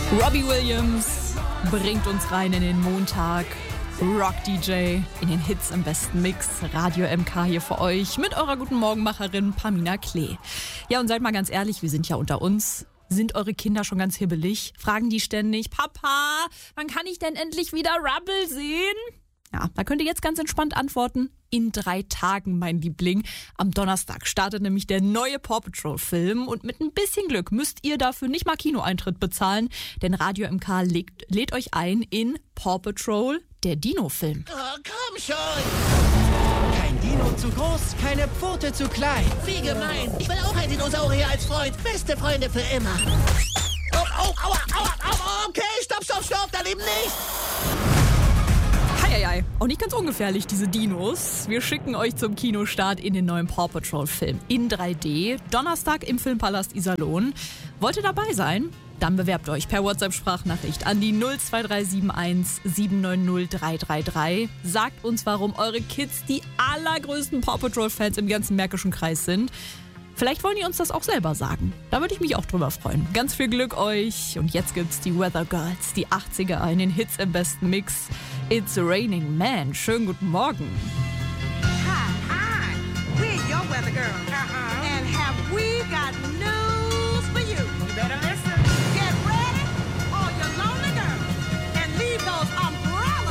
Robbie Williams bringt uns rein in den Montag. Rock-DJ in den Hits im besten Mix. Radio MK hier für euch mit eurer guten Morgenmacherin Pamina Klee. Ja, und seid mal ganz ehrlich, wir sind ja unter uns. Sind eure Kinder schon ganz hibbelig? Fragen die ständig, Papa, wann kann ich denn endlich wieder Rubble sehen? Ja, da könnt ihr jetzt ganz entspannt antworten. In 3 Tagen, mein Liebling. Am Donnerstag startet nämlich der neue Paw Patrol Film und mit ein bisschen Glück müsst ihr dafür nicht mal Kinoeintritt bezahlen, denn Radio MK lädt euch ein in Paw Patrol, der Dino-Film. Oh, komm schon! Kein Dino zu groß, keine Pfote zu klein. Wie gemein! Ich will auch ein Dinosaurier als Freund. Beste Freunde für immer. Oh, aua, aua, aua, okay, stopp, daneben nicht! Eieiei, auch nicht ganz ungefährlich, diese Dinos. Wir schicken euch zum Kinostart in den neuen Paw Patrol Film in 3D. Donnerstag im Filmpalast Iserlohn. Wollt ihr dabei sein? Dann bewerbt euch per WhatsApp-Sprachnachricht an die 02371 790 333. Sagt uns, warum eure Kids die allergrößten Paw Patrol-Fans im ganzen Märkischen Kreis sind. Vielleicht wollen die uns das auch selber sagen. Da würde ich mich auch drüber freuen. Ganz viel Glück euch. Und jetzt gibt's die Weather Girls, die 80er in den Hits im besten Mix. It's Raining Man. Schönen guten Morgen. Hi, we're your weather girls.